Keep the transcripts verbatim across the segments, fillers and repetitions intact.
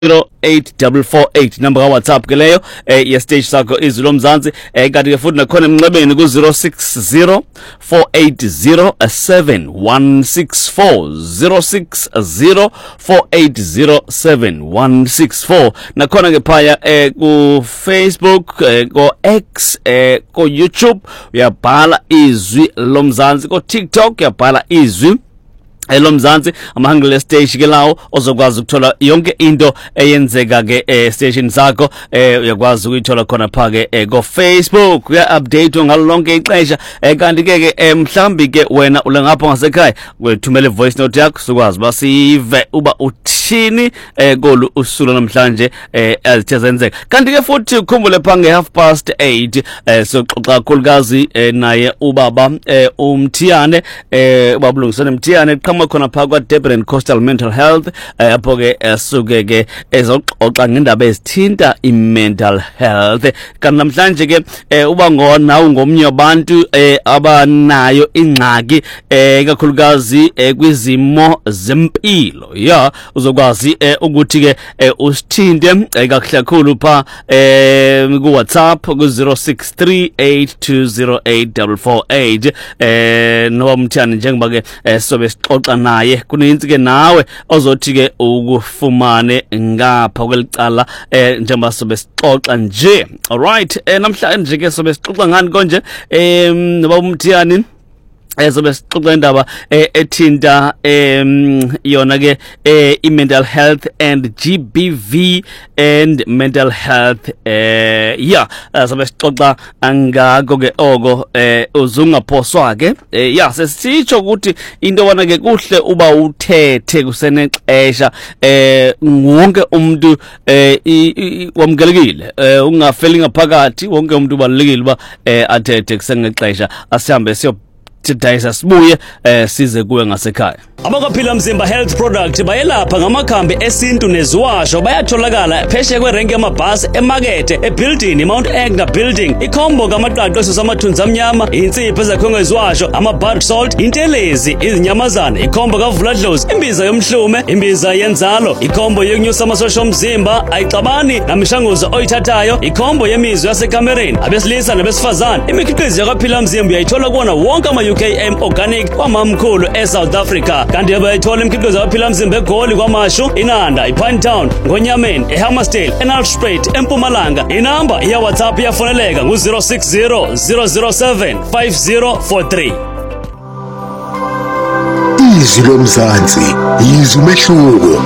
zero eight four four eight number ka WhatsApp ke leyo eh ye stage sakho Izwi Lomzansi eh kanti ke futhi nakhona emnxebeni ku zero six zero four eight zero seven one six four zero six zero four eight zero seven one six four nakhona ke phaya eh ku Facebook eh ko X eh ko YouTube uyabhala Izwi Lomzansi, ko TikTok uyabhala Izwi Lomzansi. Amahangile stage ke lawo ozokwazi ukuthola yonke into eyenzeka ke eh, station sakho eh, uyakwazi ukuyithola khona phake eh, ko Facebook uya update ngalo lonke ixesha eh, kanti ke ke eh, mhlambi ke wena ule ngapha ngasekhaya wethumele voice note yakho sokwazi basive uba uthini eh, kolu usuku namhlanje eh, ezithezenzeka. Kanti ke futhi ukhumbule phange half past eight eh, soxoxa kakhulukazi eh, naye ubaba eh, uMthiyane eh, ubabulungisene Mthiyane qhamuka khona phakathi kwa Durban Coastal Mental Health apho ke esuke ke ezoxoxa ngendaba ezithinta i-mental health. Kanti namhlanje ke uba ngona ungomnye wabantu abanayo ingxaki kakhulukazi kwizimo zempilo ya uzokwazi ukuthi ke usithinte kahle kakhulu pha ku WhatsApp ku zero six three eight two zero eight four four eight eh no Mthiyane njengoba ke sobe xoxa naye kuninzi ke nawe ozothi ke ukufumane ngapha kwelicala eh njengoba sobe sixoxa nje. All right, eh namhlanje ke sobe sixoxa ngani konje eh noba uMthiyane ezobe sixoxa indaba ethinta em yona ke i-mental health and G B V and mental health eh yeah sobe sixoxa angako ke oko eh uzungaphoswa ke yeah sesitsho ukuthi into wana ke kuhle uba uthethe kusenexesha eh wonke umuntu eh wamgelekile ungafeli ngaphakathi wonke umuntu ubalekile uba athethe kusenexesha asihambe siyo tidayisa sibuye eh size kuwe ngasekhaya. Abakaphila Mzimba Health Product bayelapha ngamakhambi esintu neziwasho bayatholakala pheshe kwerenke yamabhasi emakethe ebuilding Mount Agner building ikhombo kamaqaqo samathunza amnyama insipho ezakhonga iziwasho ama-bath salt intelezi izinyamazana ikhombo kavuladlozi imbiza yomhlume imbiza yenzalo ikhombo yokunyusa amasosha omzimba ayixabani namishanguzo oyithathayo ikhombo yemizwa yasekamereni abesilisa nabesifazane imikhiqizo yakaphila Mzimba uyayithola kuona wonke ama-U K M organic kwamamkhulu eSouth Africa. Kanti abayithola imikhiqizo yaphila Mzimba eGoli kwaMashu inanda iPinetown ngonyameni eHammersdale eNalspruit eMpumalanga. Inamba iya WhatsApp iyafoneleka ngu zero six zero zero zero seven five zero four three. Izwi Lomzansi izwi umehluko.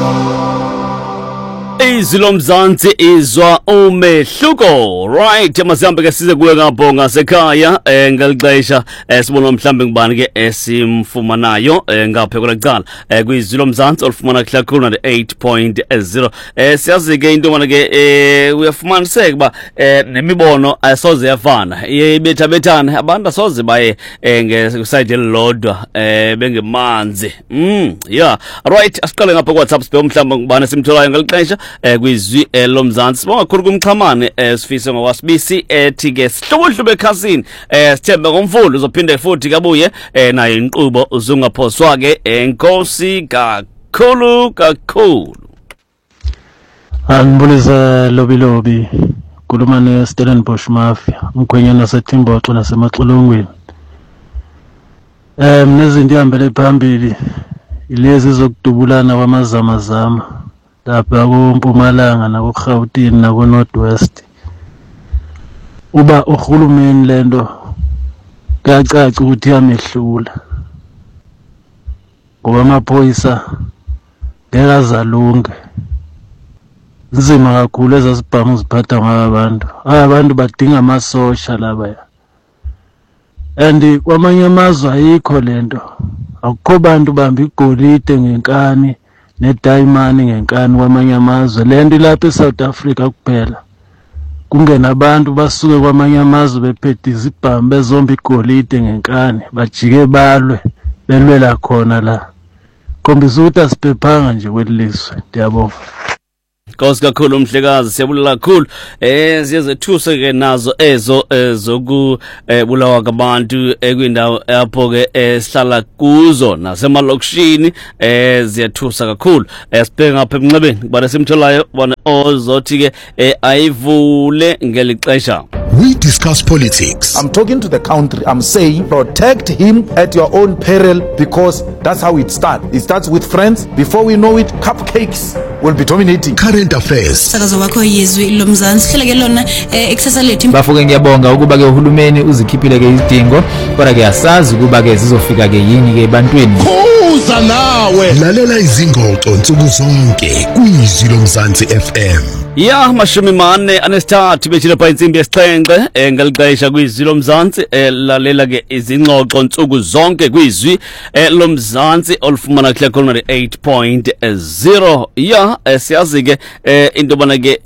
Izwi Lomzansi izwa umehluko. Right, masihambe ke size kuwe ngapho ngasekhaya eh ngalixesha sibona mhlambe ngubani ke esimfumanayo ngapha kwelaqala eh kwizwi Lomzansi olufumana kuhla khona na eight point zero. Eh siyazi ke into mana ke eh uyafumaniseka ba nemibono asoze yafana ibetha bethana abantu asoze baye ngeside elilodwa eh bengemanzi. Mm yeah. Right, asiqale ngapha ku WhatsApp sibhe mhlambe ngubani simtholayo ngalixesha eh kwizwi Lomzansi sibonga khulu kumxhamane eh sifise ngokwasibisi ethi ke sihlobohlube ekhasini eh sithembe ngomfundo uzophinde futhi kabuye eh nayo inqubo uzungaphoswa ke enkosi kakhulu kakhulu. Angibulisa lobi lobi kuluma ne Stellenbosch Mafia mkhwenyana seTimboxo nasemaxolongweni. Eh nezinto ihambele phambili ilezi zokudubulana kwamazamazama lapha kuMpumalanga nakuGauteng nakuNorthwest. Uba uhulumeni lento kacaca ukuthi yamehlula ngoba amaphoyisa ngekazalunge nzima kakhulu ezasibhamu ziphatha ngabantu abantu badinga amasosha laba and kwamanye amazwe ayikho lento akukho bantu bamba igolide ngenkani ne-diamond ngenkani kwamanye amazwe lento lapha eSouth Africa kuphela kungena abantu basuke kwamanye amazwe bephethe izibhamu bezomba igolide ngenkani bajike balwe belwela khona la khombisa ukuthi asiphephanga nje kwelizwe. Ndiyabonga. Nkosi kakhulu mhlekazi, siyabulela kakhulu. Eh siyazethusa ke nazo ezo zoku bulawa kwabantu ekwindawo lapho ke esihlala kuzo nasemalokishini eh ziyathusa kakhulu. Sibheke ngapha emnxebeni bana simtholayo bona ozothi ke ayivule ngelixesha. We discuss politics. I'm talking to the country. I'm saying protect him at your own peril, because that's how it starts. It starts with friends. Before we know it, cupcakes will be dominating. Current affairs. Sakazo wakho yizwi lomzansi hleleke lona eksasa lethu. Bafuke ngiyabonga ukuba ke uhulumeni uzikhiphile ke izidingo, kodwa ke asazi ukuba ke zizofika ke yini ke ebantwini. Kuza nawe. Lalela izingxoxo nsuku zonke kwizwi lomzansi F M. Ya mashumi mane anesithathu bethile pha insimbi yesixhenxe ngelixesha kwizwi lomzansi lalela ke izingxoxo nsuku zonke kwizwi lomzansi olufumana kuhle khona eight point zero. Ya siyazi ke into bana ke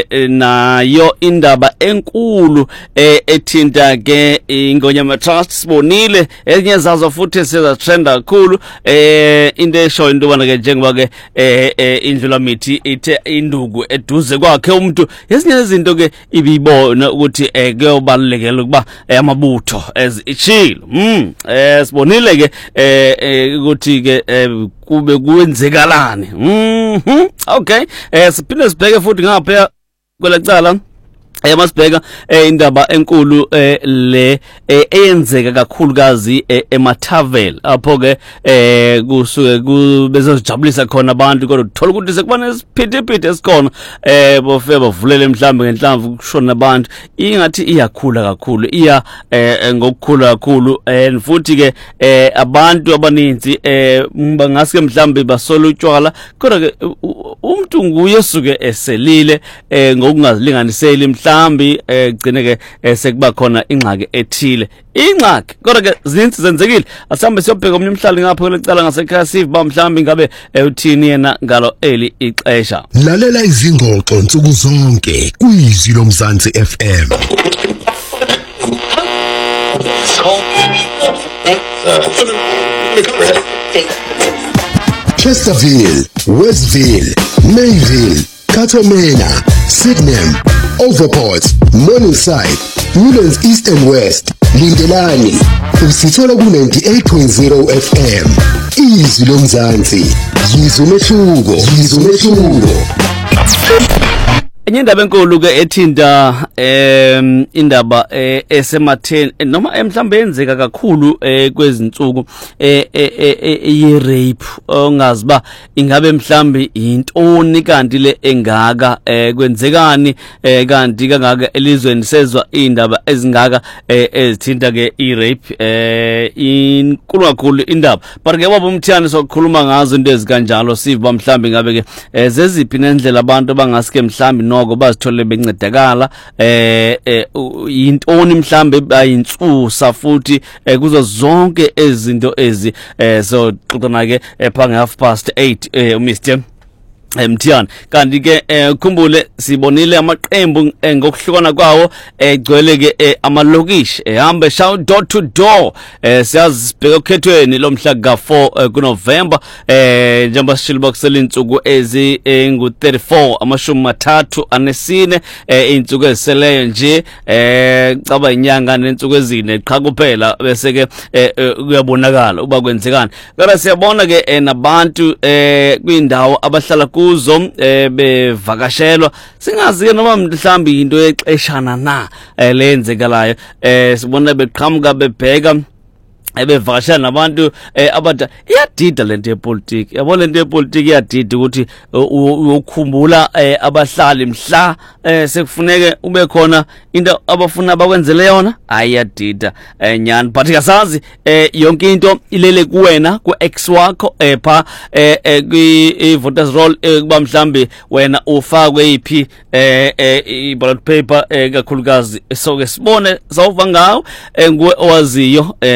nayo indaba enkulu ethinta ke iNgonyama Trust sibonile ezinye zazo futhi siza trend kakhulu into esho into bana ke njengoba ke indlula mithi ithe induku eduze kwakhe umuntu ezinye izinto ke ibibona ukuthi kuyobalekela ukuba amabutho as ichilo mm eh sibonile ke ukuthi ke kube kuwenzekalani mhm okay eh siphinde sibheke futhi ngapha kwelecala emasibheka indaba enkulu le eyenzeka kakhulukazi eMathavel apho ke kusuke kubezojabulisa khona abantu kodwa uthola ukuthi sekubane isiphithiphithi esikhona bofe bavulele mhlambe ngenhlamvu kushona abantu ingathi iyakhula kakhulu iya ngokukhula kakhulu and futhi ke abantu abaninzi bangaske mhlambe basola utshwala kodwa ke umuntu nguye suke eselile ngokungazilinganiseli mhlambi egcine ke sekuba khona ingxaki ethile ingxaki kodwa ke zinzi zenzekile asihambe siyobheka omnye umhlali ngapha kwelecala ngasekhaya siva mhlambi ngabe uthini yena ngalo eli ixesha. Lalela izingxoxo nsuku zonke kwizwi lomzansi F M. Chesterville, Westville, Mayville, Katomena, Sydenham, Overport, Morningside, Newlands East and West, Lindelani, usithola ku ninety-eight point zero F M. Izwi lomzansi, yizwi umehluko, yizwi umehluko. Enye indaba enkulu ke ethinta em indaba esematheni noma emhlambe yenzeka kakhulu kwezinsuku ye rape ongaziba ingabe mhlambe intoni kanti le engaka kwenzekani kanti kangaka elizweni sezwa indaba ezingaka ezithinta ke i rape inkulu kakhulu indaba but ke baba umthiyane sokukhuluma ngazo into ezikanjalo siva mhlambe ngabe ke zeziphi nendlela abantu bangaske mhlambe noko bazithole bencedakala eh intoni mhlambe bayintsusa futhi kuzo zonke ezinto ezi so xoxana ke pha half past eight uMr Mthiyane kanti ke ukhumbule sibonile amaqembu ngokuhlukana kwawo egcwele ke amalokishi ehambe shout door to door siyazi sibheka ukhethweni lomhla ka four kuNovember njengoba sishilo bokusela insuku ezi ngu thirty-four amashumi mathathu anesine insuku eziseleyo nje caba inyanga nensuku ezine qha kuphela bese ke kuyabonakala uba kwenzekani kodwa siyabona ke nabantu kwindawo abahlala kuzo bevakashelwa singazi noma mhlambi into exeshana na lenzekalayo sibona beqhamuka bebheka ebevakashela nabantu abada iyadida lento yepolitiki yabo lento yepolitiki iyadida ukuthi ukukhumbula abahlali mhla sekufuneke ube khona into abafuna bakwenzele yona ayadida nyani but kasazi yonke into ilele kuwena ku ex wakho epha kwi voters roll kuba mhlambi wena ufakwe iphi i ballot paper kakhulukazi so ke sibone sawuva ngawo nguwe owaziyo uba mhlambi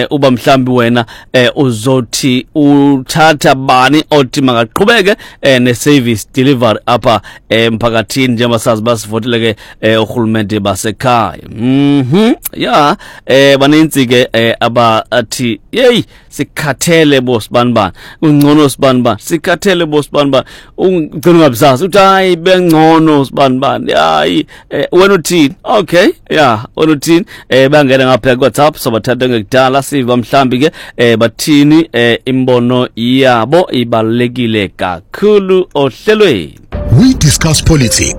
mhlambi wena eh uzothi uthatha bani othi makaqhubeke eh ne service delivery apha emphakathini njengoba sazi basivoteleke eh uhulumende basekhaya. Mhm yeah eh baninzi ke eh abathi hey sikhathele boss banibani ungcono sibanibani sikhathele boss banibani ugcina ungabizazi uthi hayi bengcono sibanibani hayi wena uthini okay yeah wena uthini eh bangena ngapha ku WhatsApp sobathatha ngekudala siva mhlambi ke eh bathini eh imbono yabo ibalekile kakhulu ohlelweni. We discuss politics.